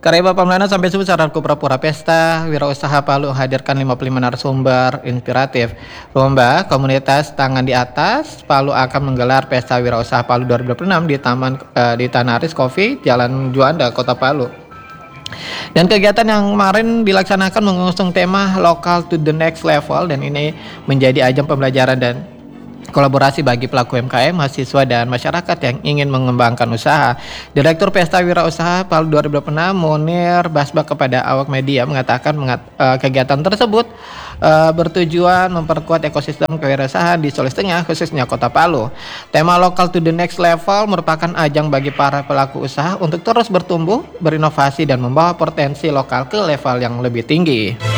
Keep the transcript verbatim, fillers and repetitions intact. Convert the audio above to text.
Kareba Pamlana sampai subuh saran pura-pura pesta wirausaha Palu hadirkan lima puluh lima narasumber inspiratif. Lomba komunitas tangan di atas Palu akan menggelar pesta wirausaha Palu dua ribu dua puluh enam di Taman eh, di Tanaris Coffee, Jalan Juanda, Kota Palu. Dan kegiatan yang kemarin dilaksanakan mengusung tema Local to the Next Level, dan ini menjadi ajang pembelajaran dan kolaborasi bagi pelaku M K M, mahasiswa dan masyarakat yang ingin mengembangkan usaha. Direktur Pesta Wirausaha Palu dua ribu dua puluh enam Munir Basbak kepada awak media mengatakan mengat, uh, kegiatan tersebut uh, bertujuan memperkuat ekosistem kewirausahaan di Sulawesi Tengah, khususnya Kota Palu. Tema Local to the Next Level merupakan ajang bagi para pelaku usaha untuk terus bertumbuh, berinovasi dan membawa potensi lokal ke level yang lebih tinggi.